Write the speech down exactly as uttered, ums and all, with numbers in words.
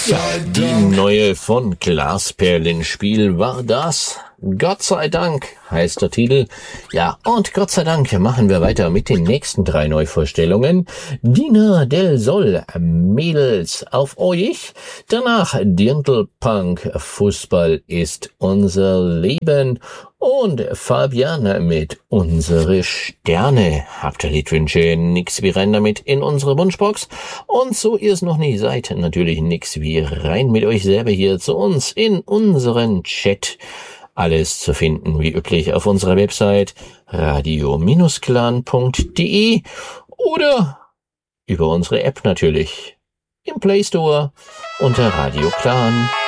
Die neue von Glasperlenspiel war das. Gott sei Dank heißt der Titel. Ja, und Gott sei Dank machen wir weiter mit den nächsten drei Neuvorstellungen. Dina del Sol, Mädels auf euch. Danach Dirndlpunk, Fußball ist unser Leben. Und Fabian mit Unsere Sterne. Habt ihr Liedwünsche? Nix wie rein damit in unsere Wunschbox. Und so ihr es noch nicht seid, natürlich nix wie rein mit euch selber hier zu uns in unseren Chat. Alles zu finden wie üblich auf unserer Website radio Bindestrich clan punkt de oder über unsere App natürlich im Play Store unter Radio Clan.